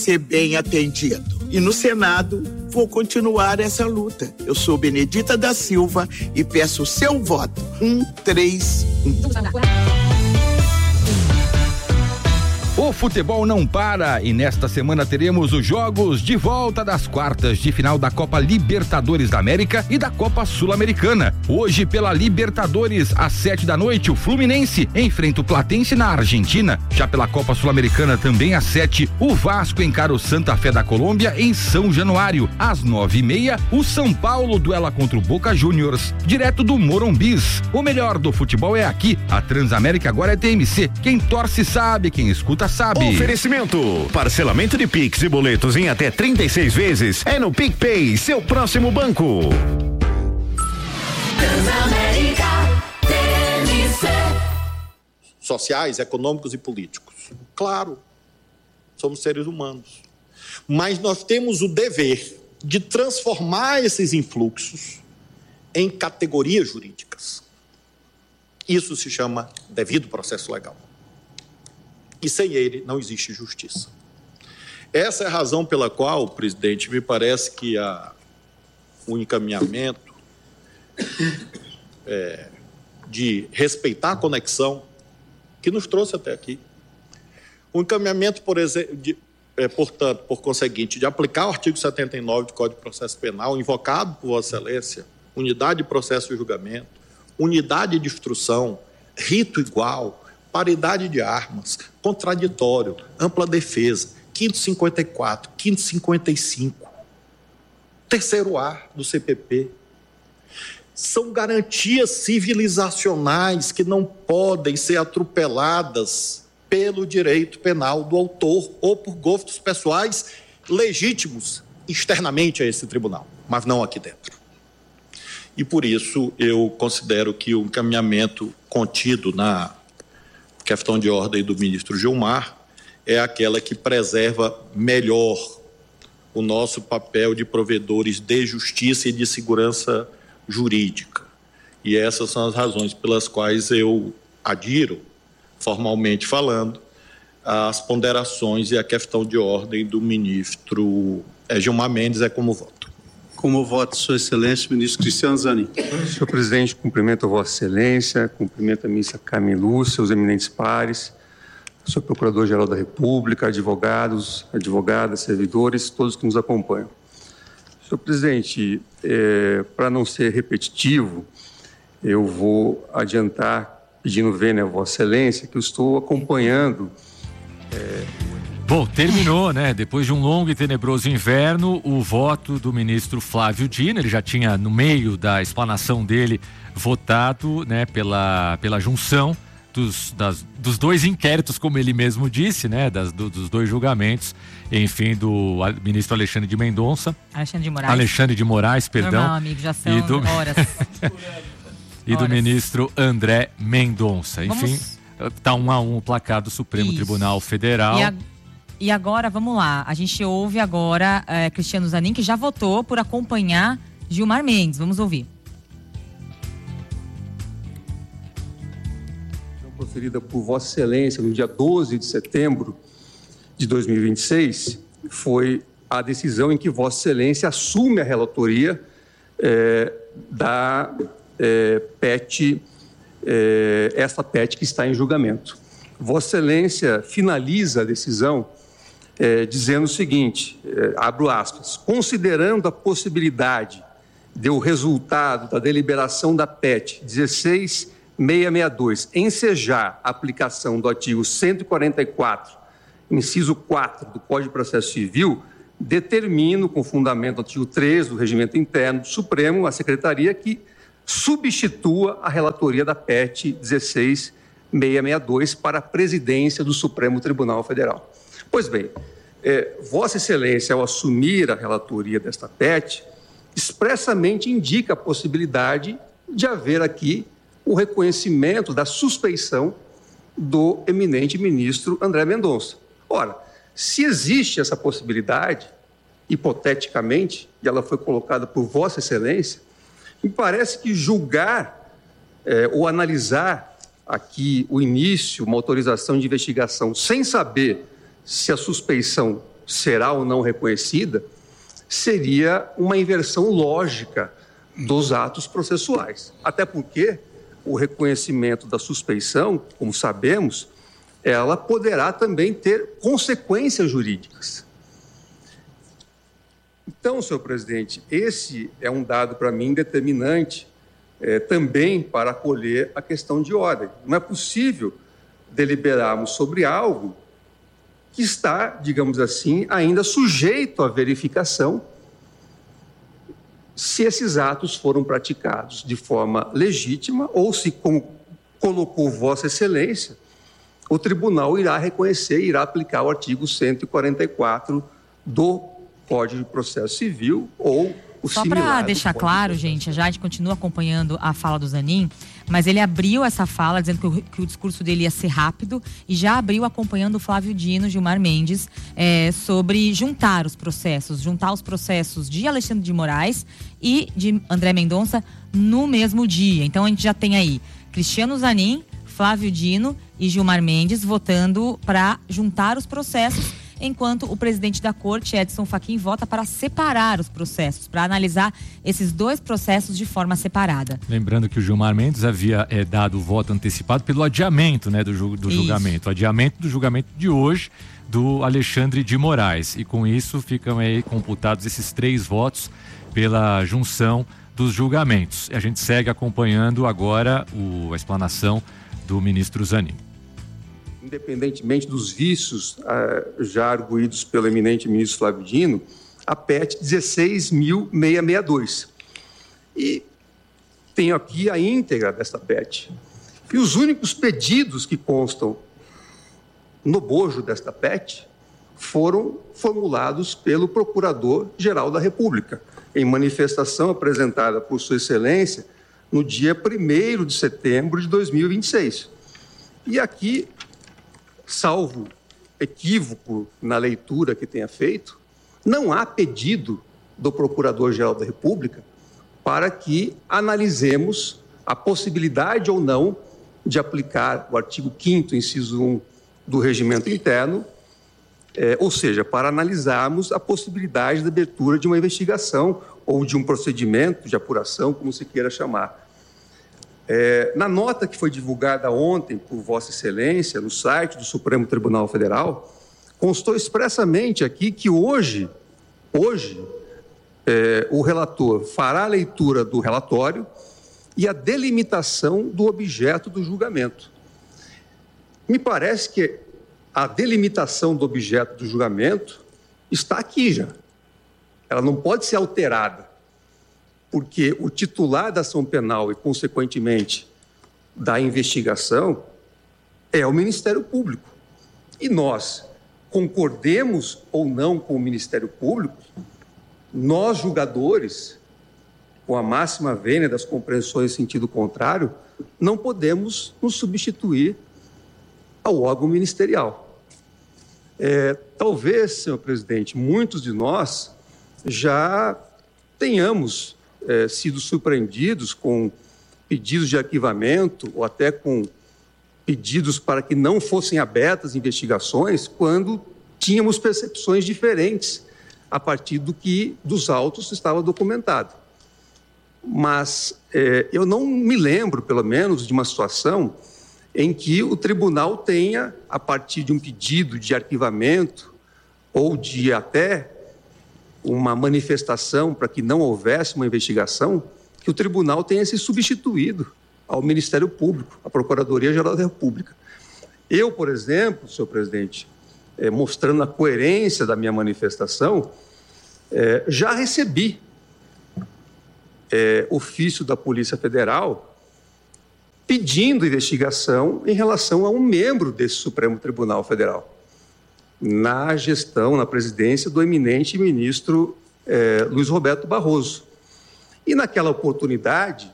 ser bem atendido. E no Senado, vou continuar essa luta. Eu sou Benedita da Silva e peço o seu voto. 131. O futebol não para e nesta semana teremos os jogos de volta das quartas de final da Copa Libertadores da América e da Copa Sul-Americana. Hoje, pela Libertadores, às 7h, o Fluminense enfrenta o Platense na Argentina. Já pela Copa Sul-Americana, também às 7h, o Vasco encara o Santa Fé da Colômbia em São Januário. Às 9h30, o São Paulo duela contra o Boca Juniors, direto do Morumbis. O melhor do futebol é aqui. A Transamérica agora é TMC. Quem torce sabe, quem escuta sabe. Oferecimento: parcelamento de Pix e boletos em até 36 vezes é no PicPay, seu próximo banco. Sociais, econômicos e políticos. Claro, somos seres humanos. Mas nós temos o dever de transformar esses influxos em categorias jurídicas. Isso se chama devido processo legal. E sem ele não existe justiça. Essa é a razão pela qual, presidente, me parece que o encaminhamento de respeitar a conexão que nos trouxe até aqui, o encaminhamento, por exemplo, portanto, por conseguinte, de aplicar o artigo 79 do Código de Processo Penal, invocado por Vossa Excelência, unidade de processo e julgamento, unidade de instrução, rito igual, paridade de armas, contraditório, ampla defesa, 554, 555, terceiro A do CPP. São garantias civilizacionais que não podem ser atropeladas pelo direito penal do autor ou por gostos pessoais legítimos externamente a esse tribunal, mas não aqui dentro. E por isso eu considero que o encaminhamento contido na questão de ordem do ministro Gilmar é aquela que preserva melhor o nosso papel de provedores de justiça e de segurança jurídica. E essas são as razões pelas quais eu adiro, formalmente falando, as ponderações e a questão de ordem do ministro Gilmar Mendes. É como voto. Como voto, Sua Excelência, ministro Cristiano Zanin. Senhor presidente, cumprimento a Vossa Excelência, cumprimento a ministra Carmen Lúcia, seus eminentes pares, senhor Procurador-Geral da República, advogados, advogadas, servidores, todos que nos acompanham. Senhor presidente, para não ser repetitivo, eu vou adiantar, pedindo vênia a Vossa Excelência, que eu estou acompanhando. Bom, terminou, né? Depois de um longo e tenebroso inverno, o voto do ministro Flávio Dino, ele já tinha, no meio da explanação dele, votado, né, pela junção dos dois inquéritos, como ele mesmo disse, né, dos dois julgamentos, enfim, do ministro Alexandre de Moraes, perdão. Normal, amigo, já são horas. E do ministro André Mendonça. Enfim, tá 1-1 o placar do Supremo Tribunal Federal. E agora, vamos lá, a gente ouve agora Cristiano Zanin, que já votou por acompanhar Gilmar Mendes. Vamos ouvir. Proferida por Vossa Excelência no dia 12 de setembro de 2026, foi a decisão em que Vossa Excelência assume a relatoria da PET, essa PET que está em julgamento. Vossa Excelência finaliza a decisão dizendo o seguinte, abro aspas, considerando a possibilidade de o resultado da deliberação da PET 16662 ensejar a aplicação do artigo 144, inciso 4 do Código de Processo Civil, determino, com fundamento no artigo 3 do Regimento Interno do Supremo, a Secretaria que substitua a relatoria da PET 16662 para a presidência do Supremo Tribunal Federal. Pois bem, Vossa Excelência, ao assumir a relatoria desta PET, expressamente indica a possibilidade de haver aqui o reconhecimento da suspeição do eminente ministro André Mendonça. Ora, se existe essa possibilidade, hipoteticamente, e ela foi colocada por Vossa Excelência, me parece que julgar ou analisar aqui o início, uma autorização de investigação, sem saber se a suspeição será ou não reconhecida, seria uma inversão lógica dos atos processuais. Até porque o reconhecimento da suspeição, como sabemos, ela poderá também ter consequências jurídicas. Então, senhor presidente, esse é um dado para mim determinante também para acolher a questão de ordem. Não é possível deliberarmos sobre algo que está, digamos assim, ainda sujeito à verificação se esses atos foram praticados de forma legítima ou se, como colocou Vossa Excelência, o tribunal irá reconhecer, irá aplicar o artigo 144 do Código de Processo Civil ou o só similar. Só para deixar claro, gente, a Jade continua acompanhando a fala do Zanin, mas ele abriu essa fala dizendo que o discurso dele ia ser rápido e já abriu acompanhando o Flávio Dino, Gilmar Mendes, sobre juntar os processos de Alexandre de Moraes e de André Mendonça no mesmo dia. Então a gente já tem aí Cristiano Zanin, Flávio Dino e Gilmar Mendes votando para juntar os processos, enquanto o presidente da corte, Edson Fachin, vota para separar os processos, para analisar esses dois processos de forma separada. Lembrando que o Gilmar Mendes havia dado o voto antecipado pelo adiamento, né, do julgamento. O adiamento do julgamento de hoje do Alexandre de Moraes. E com isso ficam aí computados esses 3 votos pela junção dos julgamentos. A gente segue acompanhando agora a explanação do ministro Zanin. Independentemente dos vícios já arguídos pelo eminente ministro Flávio Dino, a PET 16.662. E tenho aqui a íntegra dessa PET. E os únicos pedidos que constam no bojo desta PET foram formulados pelo Procurador-Geral da República, em manifestação apresentada por Sua Excelência no dia 1º de setembro de 2026. E aqui, salvo equívoco na leitura que tenha feito, não há pedido do Procurador-Geral da República para que analisemos a possibilidade ou não de aplicar o artigo 5º, inciso 1 do Regimento Interno, ou seja, para analisarmos a possibilidade da abertura de uma investigação ou de um procedimento de apuração, como se queira chamar. Na nota que foi divulgada ontem por Vossa Excelência, no site do Supremo Tribunal Federal, constou expressamente aqui que hoje o relator fará a leitura do relatório e a delimitação do objeto do julgamento. Me parece que a delimitação do objeto do julgamento está aqui já. Ela não pode ser alterada, porque o titular da ação penal e, consequentemente, da investigação é o Ministério Público. E nós, concordemos ou não com o Ministério Público, nós, julgadores, com a máxima vênia das compreensões em sentido contrário, não podemos nos substituir ao órgão ministerial. Talvez, senhor presidente, muitos de nós já tenhamos sido surpreendidos com pedidos de arquivamento ou até com pedidos para que não fossem abertas investigações quando tínhamos percepções diferentes a partir dos autos estava documentado. Mas eu não me lembro, pelo menos, de uma situação em que o tribunal tenha, a partir de um pedido de arquivamento ou de até uma manifestação para que não houvesse uma investigação, que o tribunal tenha se substituído ao Ministério Público, à Procuradoria-Geral da República. Eu, por exemplo, senhor presidente, mostrando a coerência da minha manifestação, já recebi ofício da Polícia Federal pedindo investigação em relação a um membro desse Supremo Tribunal Federal, na gestão, na presidência do eminente ministro Luiz Roberto Barroso. E naquela oportunidade,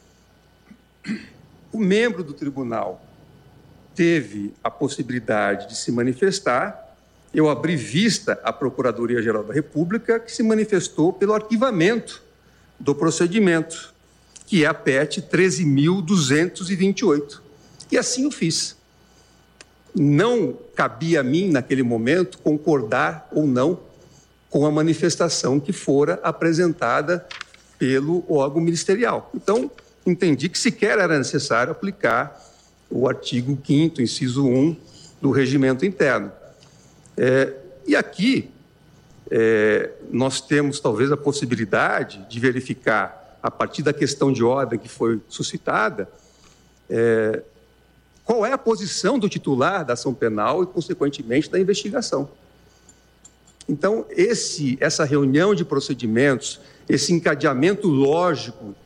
o membro do tribunal teve a possibilidade de se manifestar. Eu abri vista à Procuradoria-Geral da República, que se manifestou pelo arquivamento do procedimento, que é a PET 13.228. E assim o fiz. não cabia a mim, naquele momento, concordar ou não com a manifestação que fora apresentada pelo órgão ministerial. Então, entendi que sequer era necessário aplicar o artigo 5º, inciso 1 do regimento interno. E aqui, nós temos talvez a possibilidade de verificar, a partir da questão de ordem que foi suscitada, qual é a posição do titular da ação penal e, consequentemente, da investigação. Então, essa reunião de procedimentos, esse encadeamento lógico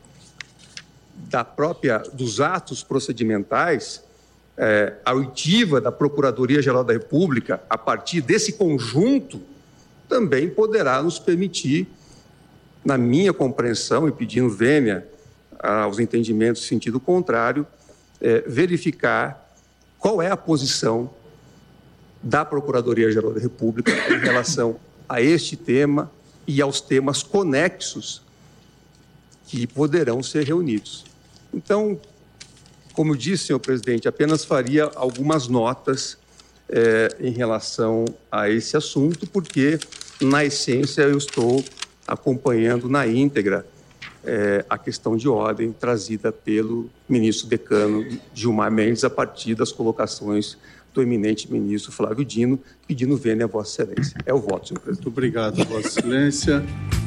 dos atos procedimentais, a oitiva da Procuradoria-Geral da República, a partir desse conjunto, também poderá nos permitir, na minha compreensão, e pedindo vênia aos entendimentos em sentido contrário, verificar qual é a posição da Procuradoria-Geral da República em relação a este tema e aos temas conexos que poderão ser reunidos. Então, como eu disse, senhor presidente, apenas faria algumas notas em relação a esse assunto, porque, na essência, eu estou acompanhando na íntegra a questão de ordem trazida pelo ministro decano Gilmar Mendes a partir das colocações do eminente ministro Flávio Dino, pedindo vênia a Vossa Excelência. É o voto, senhor presidente. Muito obrigado, Vossa Excelência.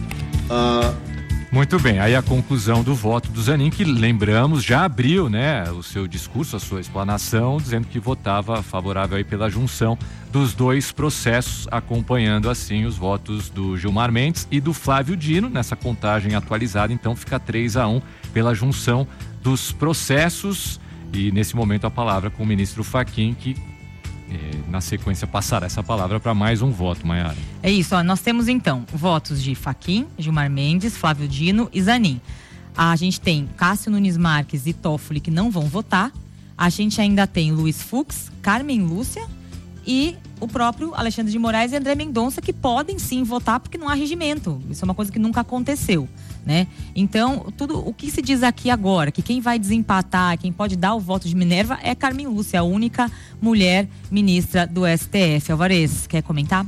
Muito bem, aí a conclusão do voto do Zanin, que lembramos, já abriu, né, o seu discurso, a sua explanação, dizendo que votava favorável aí pela junção dos dois processos, acompanhando assim os votos do Gilmar Mendes e do Flávio Dino. Nessa contagem atualizada, então fica 3-1 pela junção dos processos, e nesse momento a palavra com o ministro Fachin, que na sequência passará essa palavra para mais um voto, Maiara. É isso, ó, nós temos então votos de Fachin, Gilmar Mendes, Flávio Dino e Zanin. A gente tem Cássio Nunes Marques e Toffoli que não vão votar. A gente ainda tem Luiz Fux, Carmen Lúcia e o próprio Alexandre de Moraes e André Mendonça, que podem sim votar porque não há regimento. Isso é uma coisa que nunca aconteceu, né? Então, tudo o que se diz aqui agora, que quem vai desempatar, quem pode dar o voto de Minerva é Carmen Lúcia, a única mulher ministra do STF. Alvarez, quer comentar?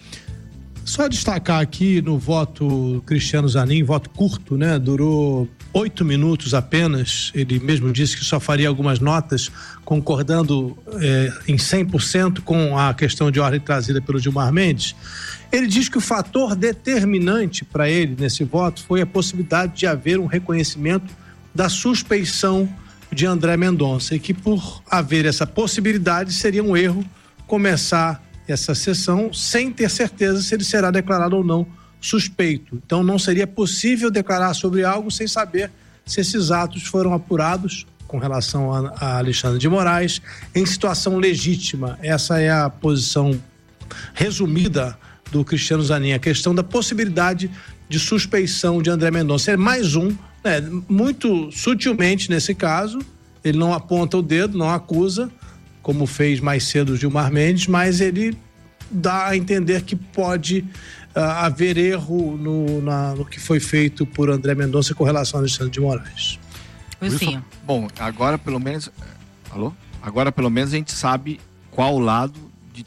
Só destacar aqui no voto Cristiano Zanin, voto curto, né? Durou 8 minutos apenas. Ele mesmo disse que só faria algumas notas, concordando em 100% com a questão de ordem trazida pelo Gilmar Mendes. Ele diz que o fator determinante para ele nesse voto foi a possibilidade de haver um reconhecimento da suspeição de André Mendonça, e que por haver essa possibilidade seria um erro começar essa sessão sem ter certeza se ele será declarado ou não suspeito. Então não seria possível declarar sobre algo sem saber se esses atos foram apurados com relação a Alexandre de Moraes em situação legítima. Essa é a posição resumida do Cristiano Zanin, a questão da possibilidade de suspeição de André Mendonça. É mais um, né, muito sutilmente nesse caso, ele não aponta o dedo, não acusa, como fez mais cedo o Gilmar Mendes, mas ele dá a entender que pode haver erro no que foi feito por André Mendonça com relação a Alexandre de Moraes. Bom, agora pelo menos a gente sabe qual lado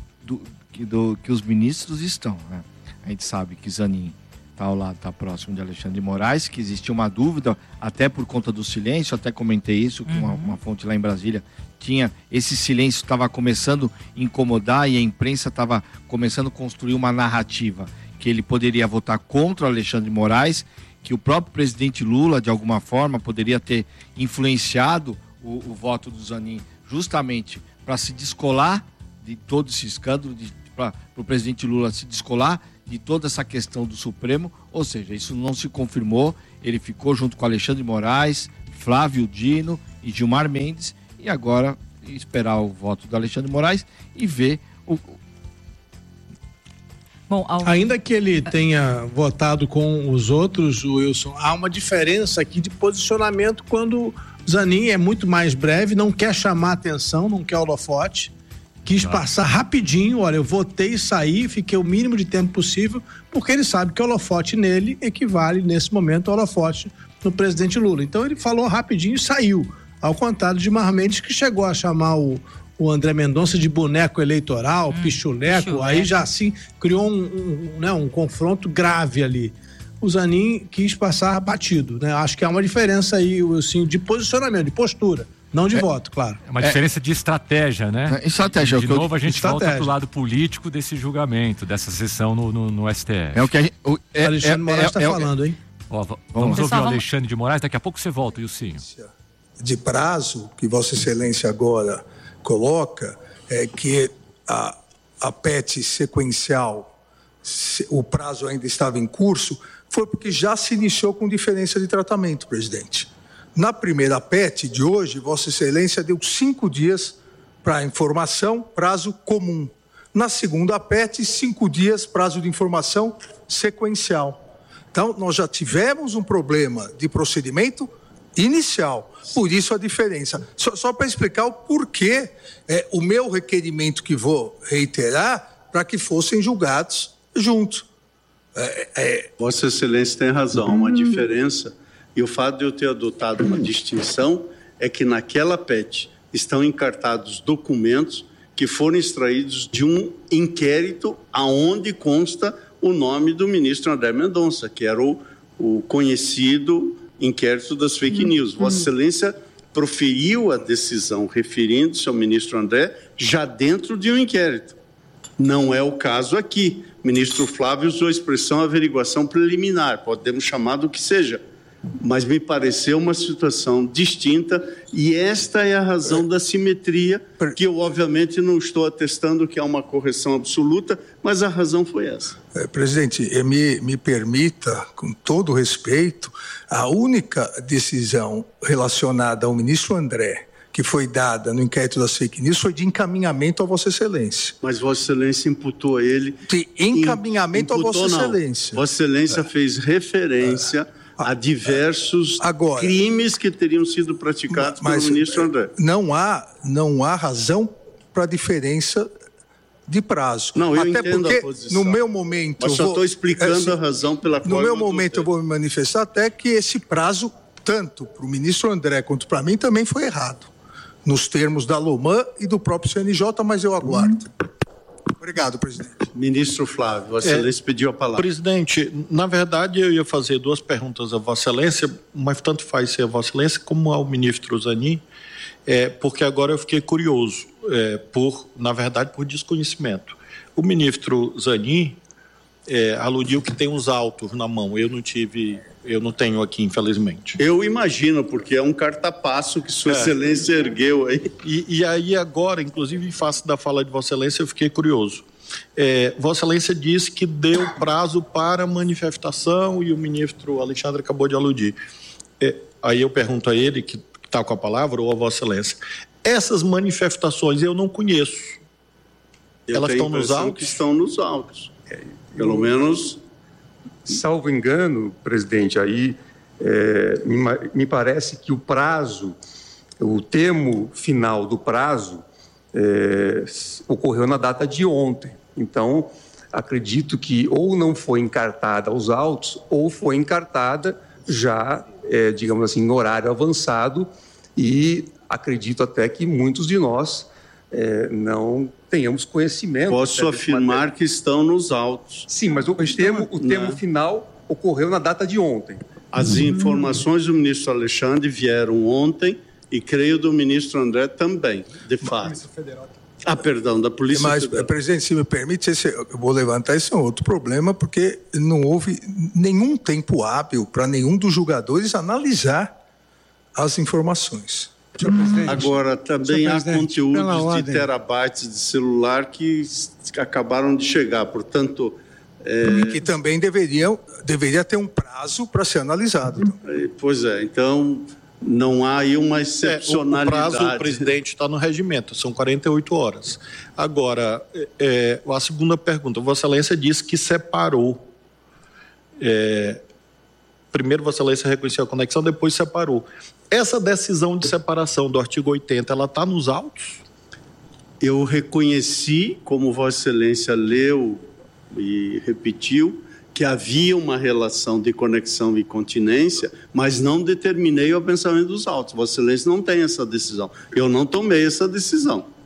que os ministros estão, né? A gente sabe que Zanin está ao lado, está próximo de Alexandre de Moraes, que existia uma dúvida, até por conta do silêncio, até comentei isso com uma fonte lá em Brasília, esse silêncio estava começando a incomodar e a imprensa estava começando a construir uma narrativa que ele poderia votar contra o Alexandre de Moraes, que o próprio presidente Lula, de alguma forma, poderia ter influenciado o voto do Zanin justamente para se descolar de todo esse escândalo, para o presidente Lula se descolar de toda essa questão do Supremo, ou seja, isso não se confirmou, ele ficou junto com Alexandre de Moraes, Flávio Dino e Gilmar Mendes, e agora esperar o voto do Alexandre de Moraes e ver Bom, ainda que ele tenha votado com os outros, Wilson, há uma diferença aqui de posicionamento quando Zanin é muito mais breve, não quer chamar atenção, não quer holofote, quis passar rapidinho, olha, eu votei e saí, fiquei o mínimo de tempo possível, porque ele sabe que o holofote nele equivale, nesse momento, ao holofote no presidente Lula. Então ele falou rapidinho e saiu, ao contrário de Gilmar Mendes, que chegou a chamar o o André Mendonça de boneco eleitoral, pichuleco, aí já assim criou um confronto grave ali. O Zanin quis passar batido, né? Acho que há uma diferença aí, assim, de posicionamento, de postura, não de voto, claro. É uma diferença de estratégia, né? Estratégia. De novo, a gente volta pro lado político desse julgamento, dessa sessão no STF. É o que Alexandre Moraes está falando, hein? Vamos ouvir o Alexandre de Moraes, daqui a pouco você volta, Ilcinho. De prazo que Vossa Excelência agora coloca é que a PET sequencial, o prazo ainda estava em curso, foi porque já se iniciou com diferença de tratamento, presidente. Na primeira PET de hoje, Vossa Excelência deu 5 dias para informação, prazo comum. Na segunda PET, 5 dias, prazo de informação sequencial. Então, nós já tivemos um problema de procedimento inicial, por isso a diferença. Só para explicar o porquê o meu requerimento que vou reiterar para que fossem julgados juntos. Vossa Excelência tem razão, uma diferença, e o fato de eu ter adotado uma distinção é que naquela PET estão encartados documentos que foram extraídos de um inquérito aonde consta o nome do ministro André Mendonça, que era o conhecido inquérito das fake news. Vossa Excelência proferiu a decisão referindo-se ao ministro André já dentro de um inquérito. Não é o caso aqui. O ministro Flávio usou a expressão averiguação preliminar, podemos chamar do que seja, mas me pareceu uma situação distinta e esta é a razão da simetria, que eu obviamente não estou atestando que é uma correção absoluta, mas a razão foi essa. Presidente, me permita, com todo respeito, a única decisão relacionada ao ministro André, que foi dada no inquérito das fake news, foi de encaminhamento a Vossa Excelência. Mas Vossa Excelência imputou a ele... De encaminhamento a Vossa Excelência. Vossa Excelência fez referência a diversos crimes que teriam sido praticados pelo ministro André. Não há razão para diferença de prazo. Não, eu até entendo porque, a posição. no meu momento... Mas só estou explicando a razão pela qual... No meu momento eu vou me manifestar até que esse prazo, tanto para o ministro André quanto para mim, também foi errado. Nos termos da Loman e do próprio CNJ, mas eu aguardo. Obrigado, presidente. Ministro Flávio, Vossa Excelência pediu a palavra. Presidente, na verdade eu ia fazer 2 perguntas a Vossa Excelência, mas tanto faz ser a Vossa Excelência como ao ministro Zanin, porque agora eu fiquei curioso, na verdade por desconhecimento. O ministro Zanin aludiu que tem os autos na mão, eu não tenho aqui, infelizmente. Eu imagino, porque é um cartapaço que Sua Excelência ergueu aí. E aí agora, inclusive em face da fala de Vossa Excelência, eu fiquei curioso. Vossa Excelência disse que deu prazo para manifestação e o ministro Alexandre acabou de aludir. Aí eu pergunto a ele, que está com a palavra, ou a Vossa Excelência, essas manifestações eu não conheço. Elas estão nos autos? Que estão nos autos. Pelo menos... Salvo engano, presidente, aí me parece que o prazo, o termo final do prazo ocorreu na data de ontem. Então, acredito que ou não foi encartada aos autos ou foi encartada já, digamos assim, no horário avançado e acredito até que muitos de nós não tenhamos conhecimento. Posso afirmar que estão nos autos. Sim, mas o termo final ocorreu na data de ontem. As informações do ministro Alexandre vieram ontem e creio do ministro André também, de fato. Perdão, da Polícia Federal. Mas, presidente, se me permite, eu vou levantar esse outro problema, porque não houve nenhum tempo hábil para nenhum dos julgadores analisar as informações. Agora, também há conteúdos de terabytes de celular que acabaram de chegar, portanto... Que também deveria ter um prazo para ser analisado. Pois então não há aí uma excepcionalidade. O prazo, presidente, está no regimento, são 48 horas. Agora, a segunda pergunta, Vossa Excelência disse que separou. Primeiro Vossa Excelência reconheceu a conexão, depois separou. Essa decisão de separação do artigo 80, ela está nos autos? Eu reconheci, como Vossa Excelência leu e repetiu, que havia uma relação de conexão e continência, mas não determinei o apensamento dos autos. Vossa Excelência não tem essa decisão. Eu não tomei essa decisão.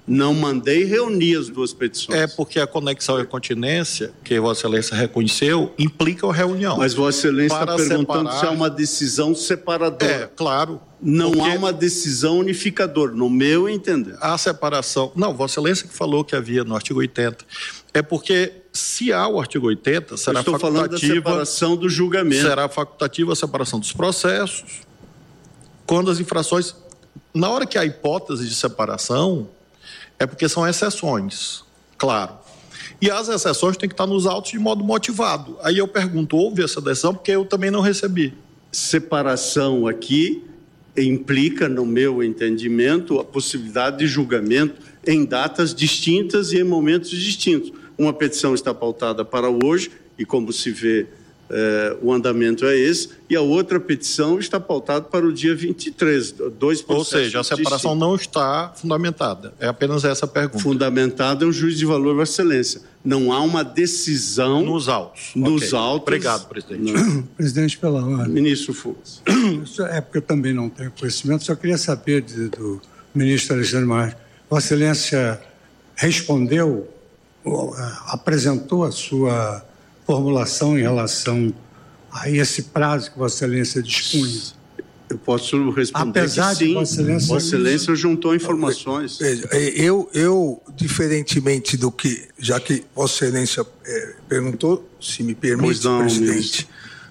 Não mandei reunir as duas petições. É porque a conexão e a continência, que Vossa Excelência reconheceu, implica a reunião. Mas Vossa Excelência está perguntando separar... se há uma decisão separadora. É, claro. Não há uma decisão unificadora, no meu entender. A separação... Não, Vossa Excelência que falou que havia no artigo 80. É porque, se há o artigo 80, será estou facultativa... falando da separação do julgamento. Será facultativa a separação dos processos, quando as infrações... Na hora que há hipótese de separação, é porque são exceções, claro. E as exceções têm que estar nos autos de modo motivado. Aí eu pergunto, houve essa decisão? Porque eu também não recebi. Separação aqui implica, no meu entendimento, a possibilidade de julgamento em datas distintas e em momentos distintos. Uma petição está pautada para hoje, e como se vê, o andamento é esse, e a outra petição está pautada para o dia 23, dois processos. Ou seja, a separação distintos. Não está fundamentada, é apenas essa pergunta. Fundamentada é o juízo de valor, Vossa Excelência. Não há uma decisão... Nos autos. Nos okay. autos. Obrigado, presidente. Presidente, pela ordem. Ministro Fux. É porque eu também não tenho conhecimento, só queria saber do ministro Alexandre de Moraes. Vossa Excelência respondeu, apresentou a sua formulação em relação a esse prazo que Vossa Excelência dispunha? Eu posso responder apesar que sim. De Vossa Excelência juntou informações. Eu, diferentemente do que, já que Vossa Excelência perguntou, se me permite, não, presidente,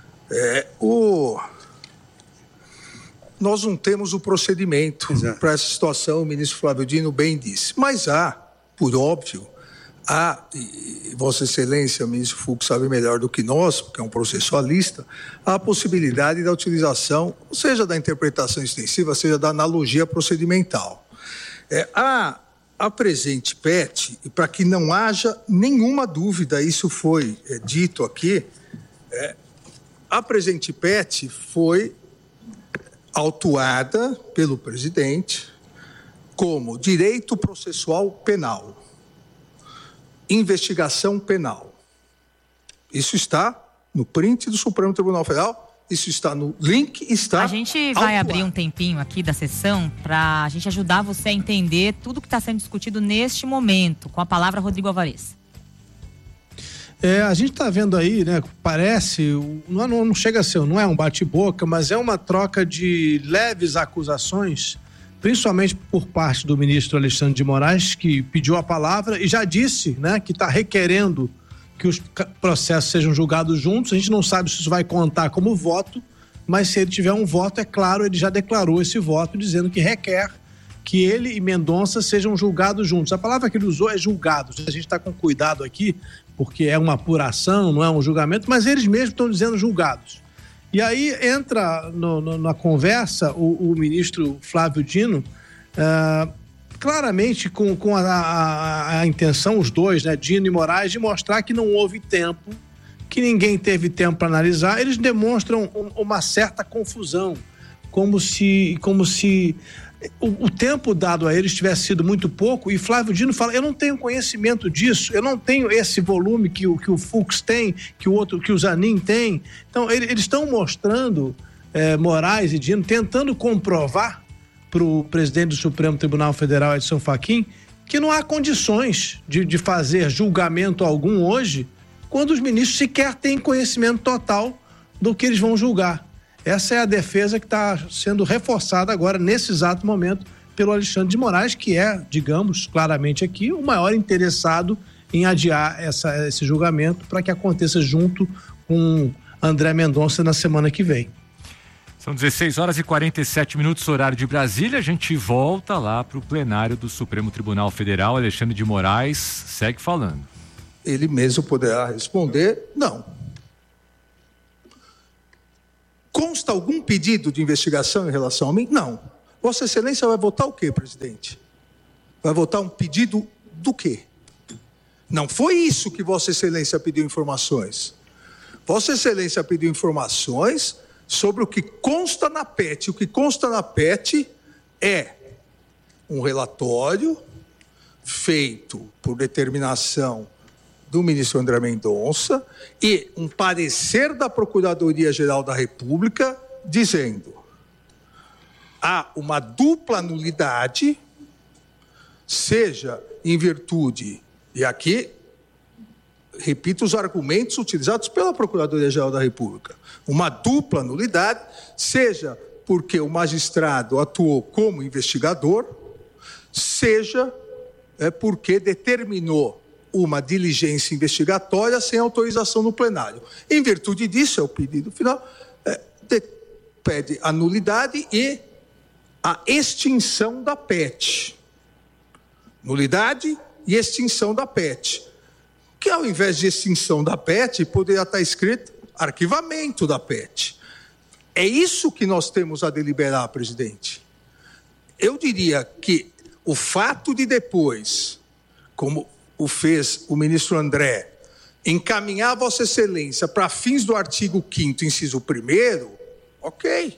nós não temos o procedimento para essa situação, o ministro Flávio Dino bem disse, mas há, por óbvio, e Vossa Excelência, o ministro Fux sabe melhor do que nós, porque é um processualista, há a possibilidade da utilização, seja da interpretação extensiva, seja da analogia procedimental. A presente PET, e para que não haja nenhuma dúvida, isso foi dito aqui, a presente PET foi autuada pelo presidente como direito processual penal. Investigação penal. Isso está no print do Supremo Tribunal Federal, isso está no link, está... A gente vai abrir um tempinho aqui da sessão para a gente ajudar você a entender tudo que está sendo discutido neste momento. Com a palavra, Rodrigo Alvarez. A gente está vendo aí, né, parece, não chega a ser, não é um bate-boca, mas é uma troca de leves acusações, principalmente por parte do ministro Alexandre de Moraes, que pediu a palavra e já disse, né, que está requerendo que os processos sejam julgados juntos. A gente não sabe se isso vai contar como voto, mas se ele tiver um voto, é claro, ele já declarou esse voto, dizendo que requer que ele e Mendonça sejam julgados juntos. A palavra que ele usou é julgados. A gente está com cuidado aqui, porque é uma apuração, não é um julgamento, mas eles mesmos estão dizendo julgados. E aí entra na conversa o ministro Flávio Dino, claramente com a intenção, os dois, né, Dino e Moraes, de mostrar que não houve tempo, que ninguém teve tempo para analisar. Eles demonstram uma certa confusão, como se o tempo dado a eles tivesse sido muito pouco, e Flávio Dino fala, eu não tenho conhecimento disso, eu não tenho esse volume que o Fux tem, que o Zanin tem. Então, eles estão mostrando, Moraes e Dino, tentando comprovar para o presidente do Supremo Tribunal Federal, Edson Fachin, que não há condições de fazer julgamento algum hoje, quando os ministros sequer têm conhecimento total do que eles vão julgar. Essa é a defesa que está sendo reforçada agora, nesse exato momento, pelo Alexandre de Moraes, que é, digamos, claramente aqui, o maior interessado em adiar esse julgamento para que aconteça junto com André Mendonça na semana que vem. São 16h47, horário de Brasília. A gente volta lá para o plenário do Supremo Tribunal Federal. Alexandre de Moraes segue falando. Ele mesmo poderá responder, não. Consta algum pedido de investigação em relação a mim? Não. Vossa Excelência vai votar o quê, presidente? Vai votar um pedido do quê? Não foi isso que Vossa Excelência pediu informações. Vossa Excelência pediu informações sobre o que consta na PET. O que consta na PET é um relatório feito por determinação do ministro André Mendonça e um parecer da Procuradoria-Geral da República dizendo: há uma dupla nulidade seja em virtude, e aqui repito os argumentos utilizados pela Procuradoria-Geral da República, uma dupla nulidade, seja porque o magistrado atuou como investigador, seja porque determinou uma diligência investigatória sem autorização no plenário. Em virtude disso, é o pedido final, pede a nulidade e a extinção da PET. Nulidade e extinção da PET. Que ao invés de extinção da PET, poderia estar escrito arquivamento da PET. É isso que nós temos a deliberar, presidente. Eu diria que o fato de depois, como o fez o ministro André, encaminhar Vossa Excelência para fins do artigo 5º, inciso 1º, ok.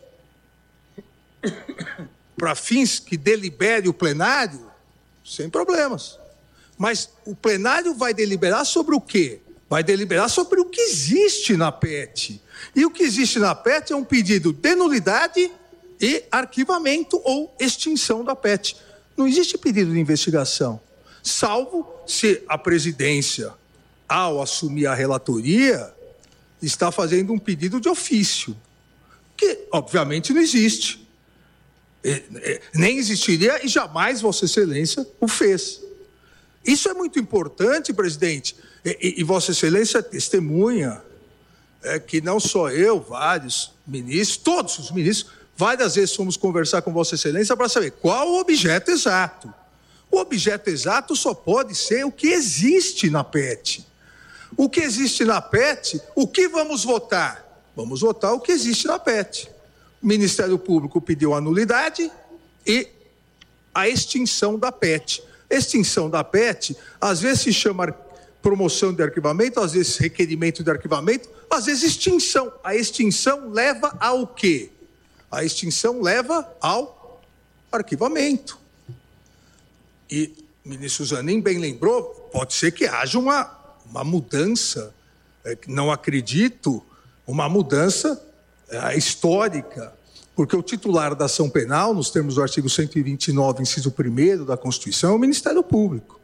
Para fins que delibere o plenário, sem problemas. Mas o plenário vai deliberar sobre o quê? Vai deliberar sobre o que existe na PET. E o que existe na PET é um pedido de nulidade e arquivamento ou extinção da PET. Não existe pedido de investigação, salvo se a presidência, ao assumir a relatoria, está fazendo um pedido de ofício, que obviamente não existe. Nem existiria e jamais Vossa Excelência o fez. Isso é muito importante, presidente, e Vossa Excelência testemunha que não só eu, vários ministros, todos os ministros, várias vezes fomos conversar com Vossa Excelência para saber qual o objeto exato. O objeto exato só pode ser o que existe na PET. O que existe na PET, o que vamos votar? Vamos votar o que existe na PET. O Ministério Público pediu a nulidade e a extinção da PET. Extinção da PET, às vezes se chama promoção de arquivamento, às vezes requerimento de arquivamento, às vezes extinção. A extinção leva ao quê? A extinção leva ao arquivamento. E o ministro Zanin bem lembrou, pode ser que haja uma mudança, não acredito, uma mudança histórica, porque o titular da ação penal, nos termos do artigo 129, inciso 1º da Constituição, é o Ministério Público.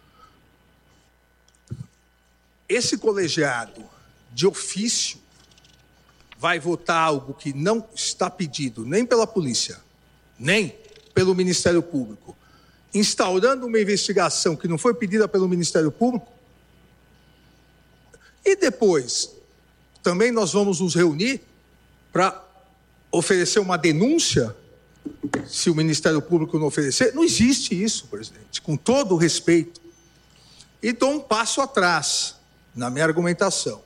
Esse colegiado de ofício vai votar algo que não está pedido nem pela polícia, nem pelo Ministério Público, instaurando uma investigação que não foi pedida pelo Ministério Público. E depois, também nós vamos nos reunir para oferecer uma denúncia, se o Ministério Público não oferecer. Não existe isso, presidente, com todo o respeito. E dou um passo atrás na minha argumentação.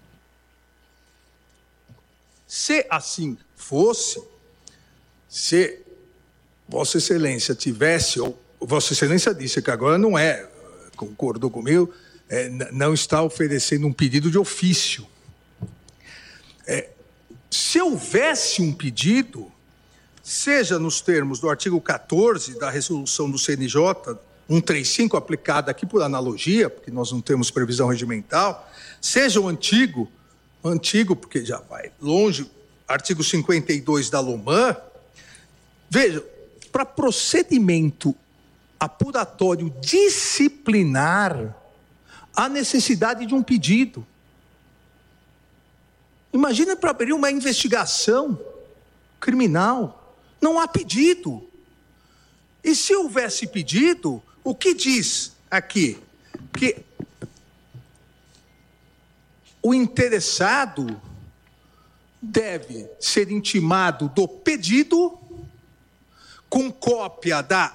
Se assim fosse, se Vossa Excelência tivesse, ou Vossa Excelência disse que agora não concordou comigo, não está oferecendo um pedido de ofício. Se houvesse um pedido, seja nos termos do artigo 14 da resolução do CNJ 135, aplicada aqui por analogia, porque nós não temos previsão regimental, seja o antigo, porque já vai longe, artigo 52 da LOMAN, veja, para procedimento apuratório disciplinar, há necessidade de um pedido. Imagina para abrir uma investigação criminal, não há pedido. E se houvesse pedido, o que diz aqui? Que o interessado deve ser intimado do pedido com cópia da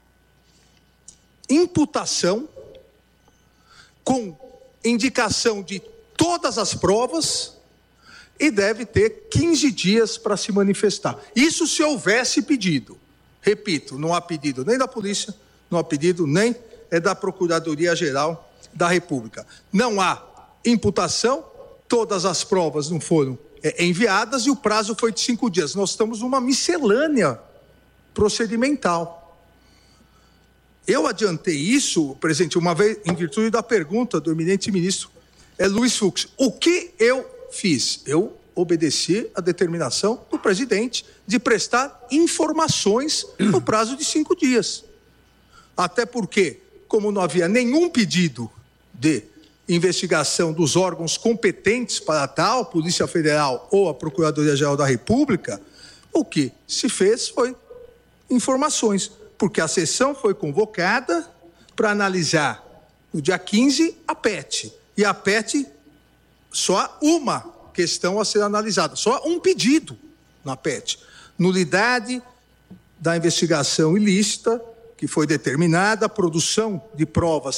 imputação, com indicação de todas as provas, e deve ter 15 dias para se manifestar. Isso se houvesse pedido. Repito, não há pedido nem da polícia, não há pedido nem da Procuradoria-Geral da República. Não há imputação, todas as provas não foram enviadas e o prazo foi de 5 dias. Nós estamos numa miscelânea procedimental. Eu adiantei isso, presidente, uma vez em virtude da pergunta do eminente ministro Luiz Fux. O que eu fiz? Eu obedeci à determinação do presidente de prestar informações no prazo de 5 dias. Até porque, como não havia nenhum pedido de investigação dos órgãos competentes para tal, Polícia Federal ou a Procuradoria-Geral da República, o que se fez foi informações, porque a sessão foi convocada para analisar no dia 15 a PET. E a PET, só uma questão a ser analisada, só um pedido na PET. Nulidade da investigação ilícita, que foi determinada, a produção de provas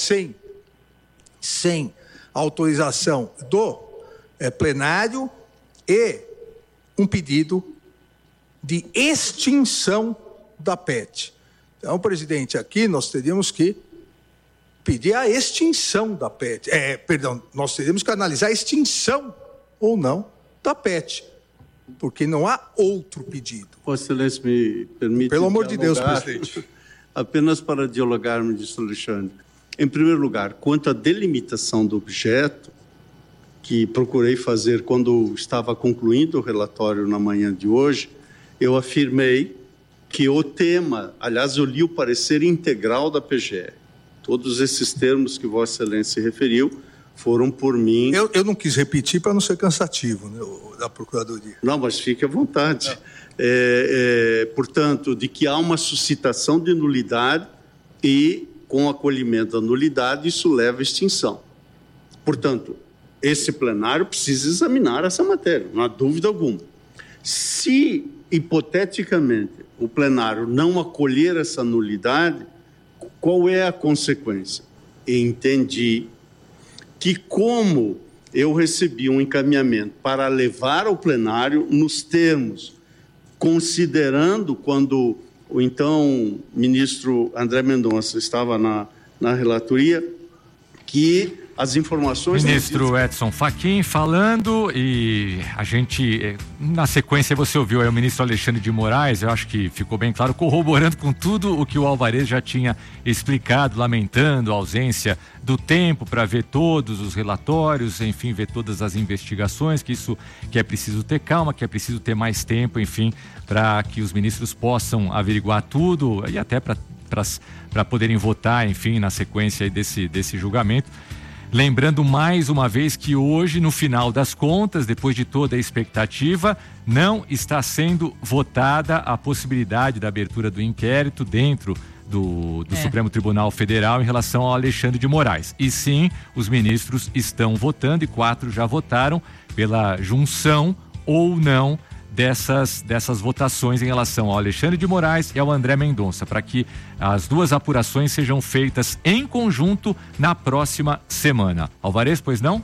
sem autorização do plenário e um pedido de extinção da PET. Então, presidente, aqui nós teríamos que pedir a extinção da PET. Nós teríamos que analisar a extinção ou não da PET, porque não há outro pedido. Vossa Excelência, me permite... Pelo amor de Deus, presidente. Apenas para dialogar, ministro Alexandre. Em primeiro lugar, quanto à delimitação do objeto, que procurei fazer quando estava concluindo o relatório na manhã de hoje, eu afirmei que o tema, aliás, eu li o parecer integral da PGR. Todos esses termos que Vossa Excelência se referiu foram por mim... Eu não quis repetir para não ser cansativo, né, da Procuradoria. Não, mas fique à vontade. Portanto, de que há uma suscitação de nulidade e, com o acolhimento da nulidade, isso leva à extinção. Portanto, esse plenário precisa examinar essa matéria, não há dúvida alguma. Se, hipoteticamente, o plenário não acolher essa nulidade, qual é a consequência? Entendi que, como eu recebi um encaminhamento para levar ao plenário nos termos, considerando quando o então ministro André Mendonça estava na relatoria, que as informações... Ministro Edson Fachin falando, e a gente, na sequência você ouviu aí o ministro Alexandre de Moraes, eu acho que ficou bem claro, corroborando com tudo o que o Alvarez já tinha explicado, lamentando a ausência do tempo para ver todos os relatórios, enfim, ver todas as investigações, que é preciso ter calma, que é preciso ter mais tempo, enfim, para que os ministros possam averiguar tudo e até para poderem votar, enfim, na sequência aí desse julgamento. Lembrando mais uma vez que hoje, no final das contas, depois de toda a expectativa, não está sendo votada a possibilidade da abertura do inquérito dentro do Supremo Tribunal Federal em relação ao Alexandre de Moraes. E sim, os ministros estão votando e 4 já votaram pela junção ou não dessas votações em relação ao Alexandre de Moraes e ao André Mendonça, para que as duas apurações sejam feitas em conjunto na próxima semana. Alvarez, pois não?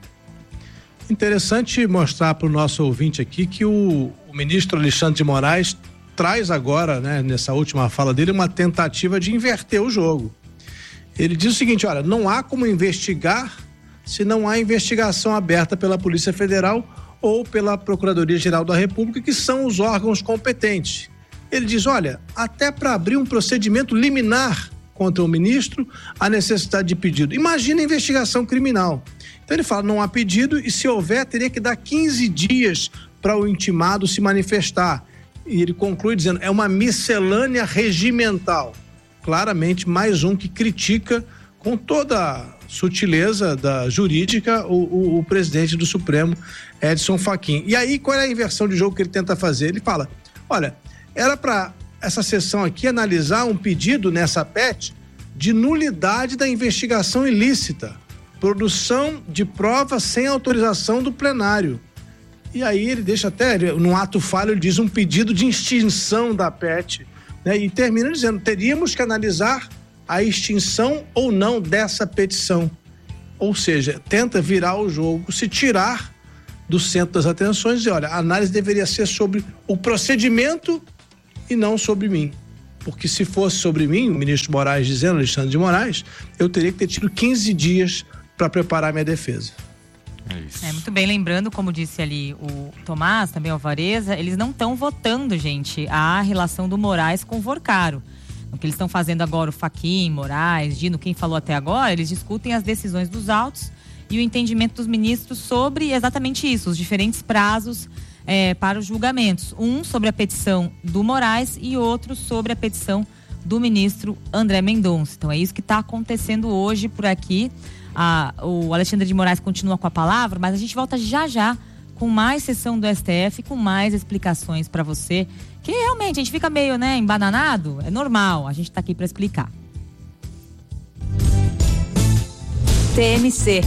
Interessante mostrar para o nosso ouvinte aqui que o ministro Alexandre de Moraes traz agora, né, nessa última fala dele, uma tentativa de inverter o jogo. Ele diz o seguinte: olha, não há como investigar se não há investigação aberta pela Polícia Federal ou pela Procuradoria-Geral da República, que são os órgãos competentes. Ele diz, olha, até para abrir um procedimento liminar contra o ministro, há necessidade de pedido. Imagina a investigação criminal. Então ele fala, não há pedido e se houver, teria que dar 15 dias para o intimado se manifestar. E ele conclui dizendo, é uma miscelânea regimental. Claramente, mais um que critica com toda a sutileza da jurídica o presidente do Supremo, Edson Fachin. E aí, qual é a inversão de jogo que ele tenta fazer? Ele fala, olha, era para essa sessão aqui analisar um pedido nessa PET de nulidade da investigação ilícita, produção de provas sem autorização do plenário. E aí ele deixa até, num ato falho, ele diz um pedido de extinção da PET, né? E termina dizendo, teríamos que analisar a extinção ou não dessa petição. Ou seja, tenta virar o jogo, se tirar do centro das atenções e dizer, olha, a análise deveria ser sobre o procedimento e não sobre mim. Porque se fosse sobre mim, o ministro Moraes dizendo, Alexandre de Moraes, eu teria que ter tido 15 dias para preparar minha defesa. É isso. Muito bem, lembrando, como disse ali o Tomás, também o Alvarez, eles não estão votando, gente, a relação do Moraes com o Vorcaro. O que eles estão fazendo agora, o Fachin, Moraes, Dino, quem falou até agora, eles discutem as decisões dos autos e o entendimento dos ministros sobre exatamente isso, os diferentes prazos para os julgamentos. Um sobre a petição do Moraes e outro sobre a petição do ministro André Mendonça. Então é isso que está acontecendo hoje por aqui. O Alexandre de Moraes continua com a palavra, mas a gente volta já com mais sessão do STF, com mais explicações para você, que realmente a gente fica meio, embananado, é normal, a gente está aqui para explicar. TMC